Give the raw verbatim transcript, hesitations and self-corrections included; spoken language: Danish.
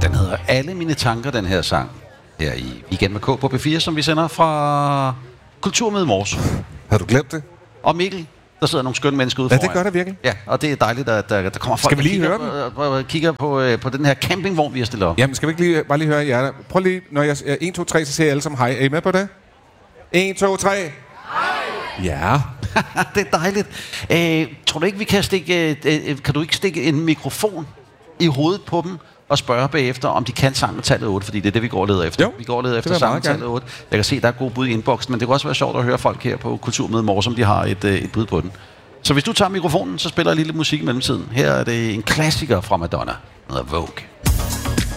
Den hedder Alle mine tanker, den her sang. Her i Weekend med K på P fire, som vi sender fra Kulturmøde Mors. Har du glemt det? Og Mikkel, der sidder nogle skønne mennesker ude foran. Ja, det gør der virkelig. Ja, og det er dejligt, at der, der kommer folk, skal vi lige der høre kigger, på, kigger på, på den her campingvogn, vi har stillet op. Jamen, skal vi ikke lige, bare lige høre jer? Prøv lige, når jeg siger en, to, tre, så siger jeg alle sammen hej. Er I med på det? en, to, tre. Hej! Ja. Det er dejligt. Øh, tror du ikke, vi kan stikke, øh, kan du ikke stikke en mikrofon i hovedet på dem og spørge bagefter, om de kan sang med tallet otte, fordi det er det, vi går og leder efter. Jo, vi går og leder efter det sang med tallet otte. Jeg kan se, der er gode bud i inboxen, men det kan også være sjovt at høre folk her på Kulturmøde Mors, om de har et, øh, et bud på den. Så hvis du tager mikrofonen, så spiller jeg lidt musik i mellemtiden. Her er det en klassiker fra Madonna, der hedder Vogue.